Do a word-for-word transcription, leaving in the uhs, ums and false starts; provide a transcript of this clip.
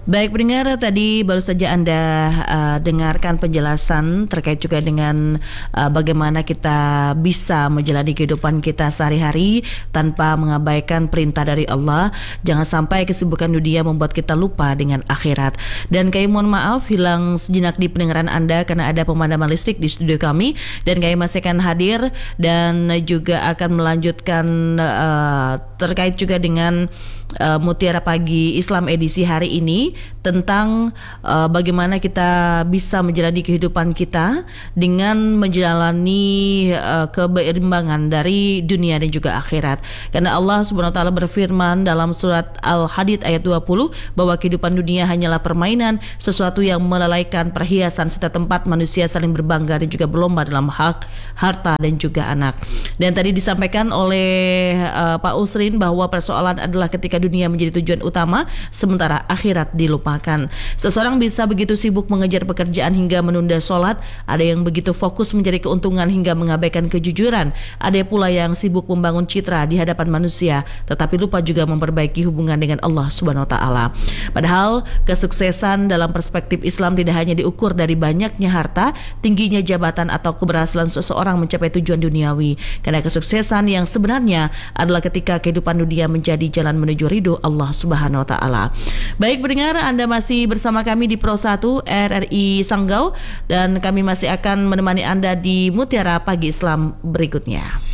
Baik pendengar, tadi baru saja Anda uh, dengarkan penjelasan terkait juga dengan uh, bagaimana kita bisa menjalani kehidupan kita sehari-hari tanpa mengabaikan perintah dari Allah. Jangan sampai kesibukan dunia membuat kita lupa dengan akhirat. Dan kami mohon maaf hilang sejenak di pendengaran Anda karena ada pemadaman listrik di studio kami, dan kami masih akan hadir dan juga akan melanjutkan uh, terkait juga dengan uh, Mutiara Pagi Islam edisi hari ini tentang uh, bagaimana kita bisa menjalani kehidupan kita dengan menjalani uh, keberimbangan dari dunia dan juga akhirat. Karena Allah Subhanahu wa taala berfirman dalam surat Al-Hadid ayat dua puluh bahwa kehidupan dunia hanyalah permainan, sesuatu yang melalaikan, perhiasan serta tempat manusia saling berbangga dan juga berlomba dalam hak, harta dan juga anak. Dan tadi disampaikan oleh uh, Pak Usrin bahwa persoalan adalah ketika dunia menjadi tujuan utama sementara akhirat dilupakan. Seseorang bisa begitu sibuk mengejar pekerjaan hingga menunda sholat, ada yang begitu fokus mencari keuntungan hingga mengabaikan kejujuran, ada pula yang sibuk membangun citra di hadapan manusia tetapi lupa juga memperbaiki hubungan dengan Allah Subhanahu wa taala. Padahal kesuksesan dalam perspektif Islam tidak hanya diukur dari banyaknya harta, tingginya jabatan atau keberhasilan seseorang mencapai tujuan duniawi. Karena kesuksesan yang sebenarnya adalah ketika kehidupan dunia menjadi jalan menuju ridho Allah Subhanahu wa taala. Baik pendengar, Anda masih bersama kami di Pro satu R R I Sanggau dan kami masih akan menemani Anda di Mutiara Pagi Islam berikutnya.